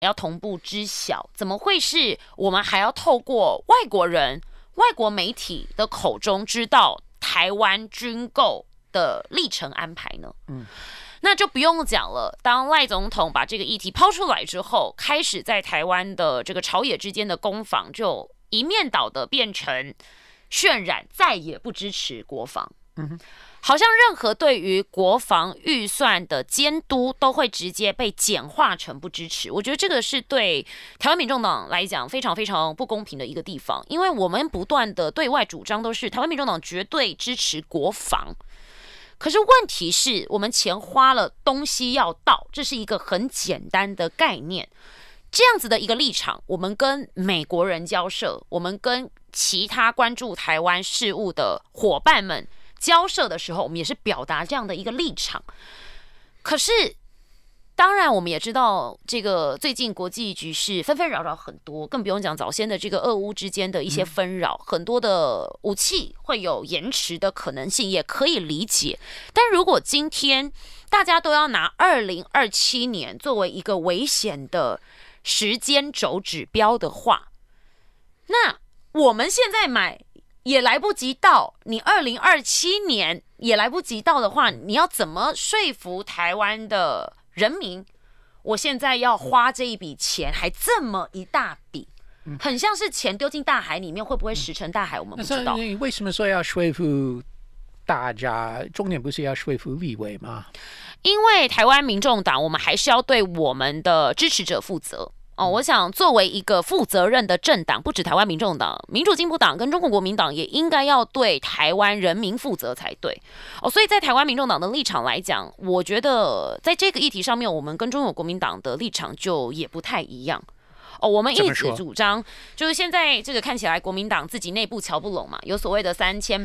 要同步知晓，怎么会是我们还要透过外国人、外国媒体的口中知道台湾军购的历程安排呢？那就不用讲了。当赖总统把这个议题抛出来之后，开始在台湾的这个朝野之间的攻防，就一面倒的变成渲染再也不支持国防。好像任何对于国防预算的监督都会直接被简化成不支持。我觉得这个是对台湾民众党来讲非常非常不公平的一个地方，因为我们不断的对外主张都是台湾民众党绝对支持国防，可是问题是我们钱花了，东西要到，这是一个很简单的概念。这样子的一个立场，我们跟美国人交涉，我们跟其他关注台湾事务的伙伴们交涉的时候，我们也是表达这样的一个立场。可是当然我们也知道，这个最近国际局势纷纷扰扰很多，更不用讲早先的这个俄乌之间的一些纷扰，很多的武器会有延迟的可能性，也可以理解。但如果今天大家都要拿2027年作为一个危险的时间轴指标的话，那我们现在买也来不及到，你2027年也来不及到的话，你要怎么说服台湾的人民？我现在要花这一笔钱，还这么一大笔，很像是钱丢进大海里面，会不会石沉大海？我们不知道。 你为什么说要说服大家？重点不是要说服立委吗？ 因为台湾民众党，我们还是要对我们的支持者负责。我想作为一个负责任的政党，不止台湾民众党、民主进步党跟中国国民党也应该要对台湾人民负责才对。所以在台湾民众党的立场来讲，我觉得在这个议题上面，我们跟中国国民党的立场就也不太一样。我们一直主张，就是现在这个看起来国民党自己内部瞧不拢嘛，有所谓的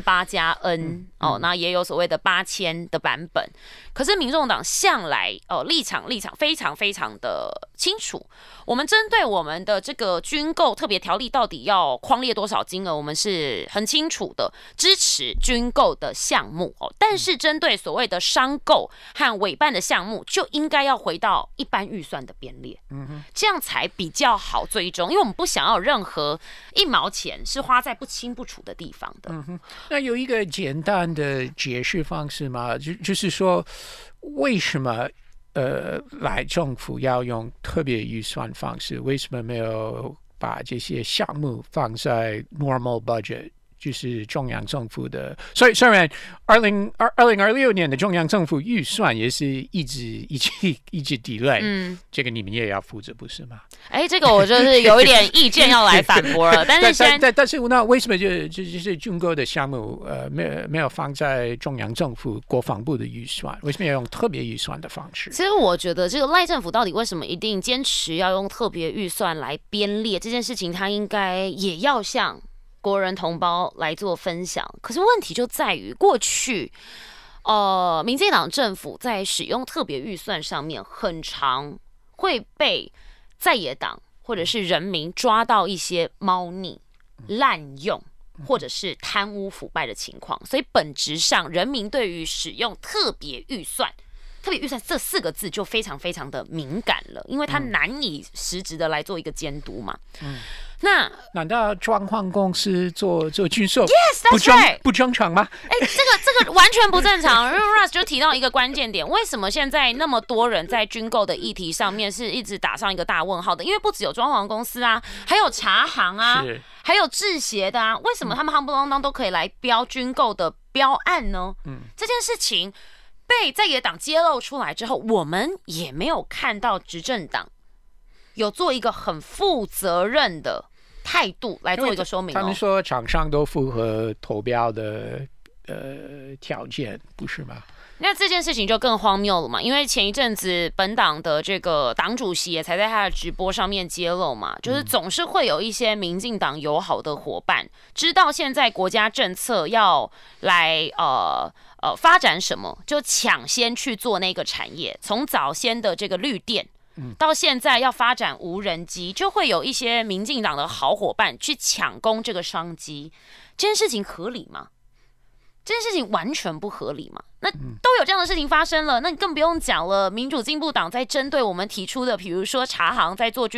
38+N，那也有所谓的8000的版本。可是民众党向来立场非常非常的清楚，我们针对我们的这个军购特别条例到底要匡列多少金额，我们是很清楚的支持军购的项目但是针对所谓的商购和委办的项目，就应该要回到一般预算的编列，这样才比较好追踪，因为我们不想要有任何一毛钱是花在不清不楚的地方的。 那有一个简单的解释方式吗？就是说，为什么来政府要用特别预算方式？为什么没有把这些项目放在 normal budget？就是中央政府的，所以虽然2026年的中央政府预算也是一直 delay，这个你们也要负责不是吗？ 这个我就是有一点意见要来反驳了，但是那为什么就是军购的项目没有放在中央政府国防部的预算？为什么要用特别预算的方式？ 其实我觉得这个赖政府到底为什么一定坚持要用特别预算来编列这件事情，他应该也要向国人同胞来做分享。可是问题就在于过去民进党政府在使用特别预算上面很常会被在野党或者是人民抓到一些猫腻、滥用或者是贪污腐败的情况，所以本质上人民对于使用特别预算这4个字就非常非常的敏感了，因为它难以实质的来做一个监督嘛。那难道装潢公司做军售 Yes, 不正常吗？ 这个完全不正常。因为 Russ 就提到一个关键点，为什么现在那么多人在军购的议题上面是一直打上一个大问号的？因为不只有装潢公司啊，还有茶行啊，还有制鞋的啊，为什么他们夯不啷当都可以来标军购的标案呢？这件事情被在野党揭露出来之后，我们也没有看到执政党有做一个很负责任的态度来做一个说明。 他们说厂商都符合投标的条件，不是吗？ 那这件事情就更荒谬了嘛，因为前一阵子本党的这个党主席也才在他的直播上面揭露嘛，就是总是会有一些民进党友好的伙伴知道现在国家政策要来发展什么，就抢先去做那个产业，从早先的这个绿电到现在要发展无人机，就会有一些民进党的好伙伴去抢攻这个商机，这件事情合理吗？ 这件事情完全不合理嘛？那都有这样的事情发生了，那你更不用讲了。民主进步党在针对我们提出的，比如说茶行在做